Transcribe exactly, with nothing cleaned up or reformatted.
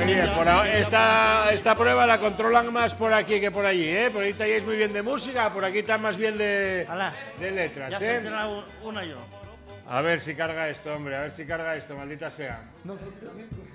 Bien, por ahora, esta, esta prueba la controlan más por aquí que por allí, ¿eh? Por ahí estáis muy bien de música, por aquí está más bien de, Alá, de letras, ya ¿eh? filtrado una yo. A ver si carga esto, hombre, a ver si carga esto, maldita sea. No, no, no, no.